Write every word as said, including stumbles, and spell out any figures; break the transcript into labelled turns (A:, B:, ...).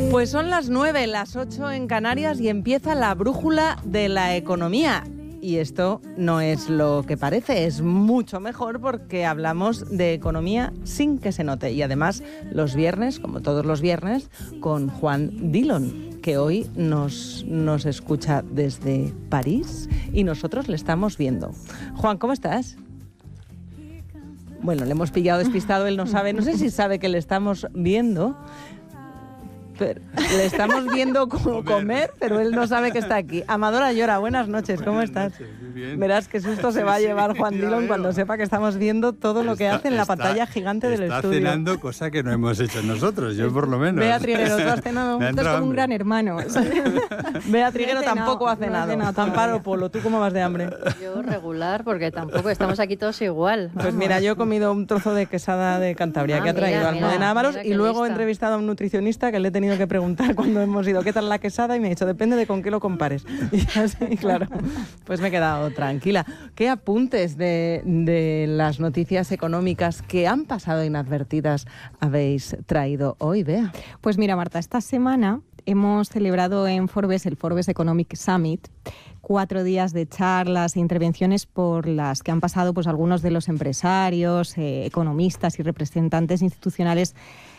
A: Pues son las nueve, las ocho en Canarias y empieza la brújula de la economía. Y esto no es lo que parece, es mucho mejor porque hablamos de economía sin que se note. Y además los viernes, como todos los viernes, con Juan Dillon, que hoy nos, nos escucha desde París y nosotros le estamos viendo. Juan, ¿cómo estás? Bueno, le hemos pillado despistado, él no sabe, no sé si sabe que le estamos viendo. Pero le estamos viendo comer. comer, pero él no sabe que está aquí. Amador Ayora, buenas noches, ¿cómo buenas estás?
B: Noches, muy bien.
A: Verás qué susto se va a llevar Juan Dillon cuando sepa que estamos viendo todo lo que
B: Está,
A: hace en la
B: está,
A: pantalla gigante del
B: está
A: estudio.
B: Está cenando, cosa que no hemos hecho nosotros, yo por lo menos.
A: Bea Triguero, ¿tú has cenado?
C: Esto es como un gran hermano.
A: Bea Triguero tampoco ha
C: no he
A: cenado.
C: cenado
A: Amparo Polo, ¿tú cómo vas de hambre?
D: Yo regular, porque tampoco estamos aquí todos igual.
A: Pues mira, yo he comido un trozo de quesada de Cantabria
D: Ah,
A: que ha traído
D: mira,
A: Almudena
D: mira,
A: Ávaros
D: mira
A: y
D: qué
A: luego he
D: lista.
A: entrevistado a un nutricionista que le he tenido que preguntar cuando hemos ido qué tal la quesada y me ha dicho, depende de con qué lo compares. Y así, claro, pues me he quedado tranquila. ¿Qué apuntes de, de las noticias económicas que han pasado inadvertidas habéis traído hoy, Bea?
C: Pues mira, Marta, esta semana hemos celebrado en Forbes el Forbes Economic Summit, cuatro días de charlas e intervenciones por las que han pasado pues algunos de los empresarios, eh, economistas y representantes institucionales